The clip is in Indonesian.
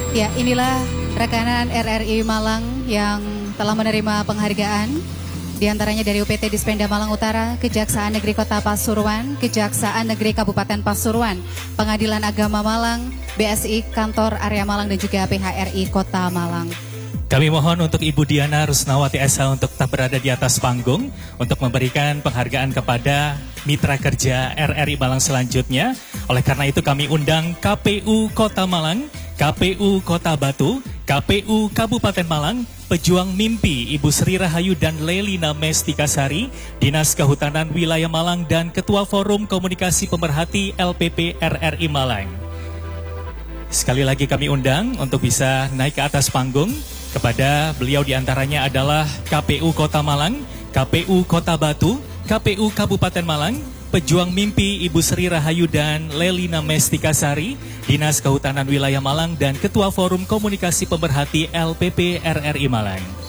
Ya, inilah rekanan RRI Malang yang telah menerima penghargaan. Di antaranya dari UPT Dispenda Malang Utara, Kejaksaan Negeri Kota Pasuruan, Kejaksaan Negeri Kabupaten Pasuruan, Pengadilan Agama Malang, BSI Kantor Area Malang dan juga PHRI Kota Malang. Kami mohon untuk Ibu Diana Rusnawati SH untuk tetap berada di atas panggung untuk memberikan penghargaan kepada mitra kerja RRI Malang selanjutnya. Oleh karena itu kami undang KPU Kota Malang, KPU Kota Batu, KPU Kabupaten Malang, Pejuang Mimpi Ibu Sri Rahayu dan Lelina Mestikasari, Dinas Kehutanan Wilayah Malang dan Ketua Forum Komunikasi Pemerhati LPP RRI Malang. Sekali lagi kami undang untuk bisa naik ke atas panggung. Kepada beliau diantaranya adalah KPU Kota Malang, KPU Kota Batu, KPU Kabupaten Malang, Pejuang Mimpi Ibu Sri Rahayu dan Lelina Mestikasari, Dinas Kehutanan Wilayah Malang dan Ketua Forum Komunikasi Pemerhati LPP RRI Malang.